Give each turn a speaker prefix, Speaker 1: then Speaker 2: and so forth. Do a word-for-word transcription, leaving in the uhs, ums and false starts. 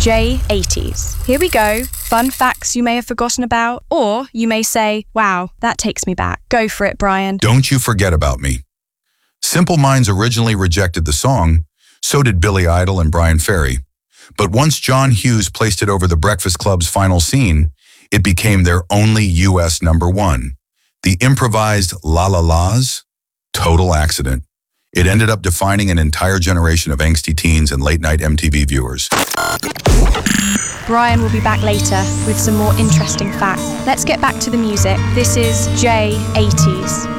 Speaker 1: J eighties. Here we go. Fun facts you may have forgotten about, or you may say, wow, that takes me back. Go for it, Brian.
Speaker 2: Don't You Forget About Me. Simple Minds originally rejected the song, so did Billy Idol and Brian Ferry. But once John Hughes placed it over the Breakfast Club's Final Scene, it became their only U S number one. The improvised La La La's total accident. It ended up defining an entire generation of angsty teens and late-night M T V viewers.
Speaker 1: Brian will be back later with some more interesting facts. Let's get back to the music. This is J eighties.